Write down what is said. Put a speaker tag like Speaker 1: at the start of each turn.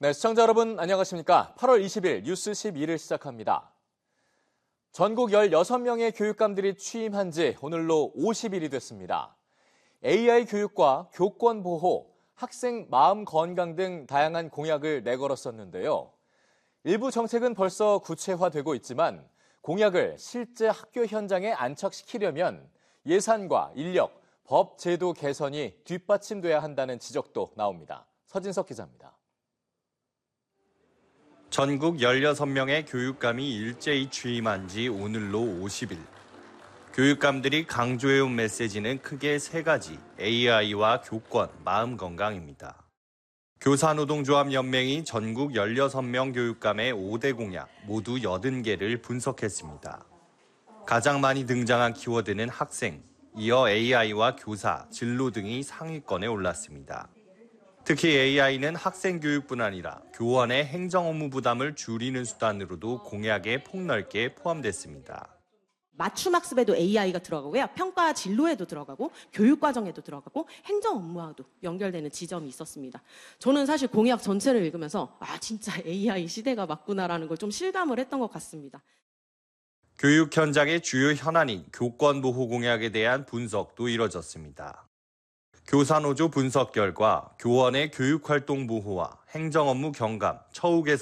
Speaker 1: 네, 시청자 여러분 안녕하십니까? 8월 20일 뉴스 12를 시작합니다. 전국 16명의 교육감들이 취임한 지 오늘로 50일이 됐습니다. AI 교육과 교권 보호, 학생 마음 건강 등 다양한 공약을 내걸었었는데요. 일부 정책은 벌써 구체화되고 있지만 공약을 실제 학교 현장에 안착시키려면 예산과 인력, 법 제도 개선이 뒷받침돼야 한다는 지적도 나옵니다. 서진석 기자입니다.
Speaker 2: 전국 16명의 교육감이 일제히 취임한 지 오늘로 50일. 교육감들이 강조해온 메시지는 크게 세 가지, AI와 교권, 마음 건강입니다. 교사노동조합연맹이 전국 16명 교육감의 5대 공약 모두 80개를 분석했습니다. 가장 많이 등장한 키워드는 학생, 이어 AI와 교사, 진로 등이 상위권에 올랐습니다. 특히 AI는 학생 교육뿐 아니라 교원의 행정 업무 부담을 줄이는 수단으로도 공약에 폭넓게 포함됐습니다.
Speaker 3: 맞춤 학습에도 AI가 들어가고요. 평가 진로에도 들어가고 교육 과정에도 들어가고 행정 업무와도 연결되는 지점이 있었습니다. 저는 사실 공약 전체를 읽으면서 진짜 AI 시대가 맞구나라는 걸 좀 실감을 했던 것 같습니다.
Speaker 2: 교육 현장의 주요 현안인 교권 보호 공약에 대한 분석도 이뤄졌습니다. 교사노조 분석 결과 교원의 교육활동 보호와 행정 업무 경감, 처우 개선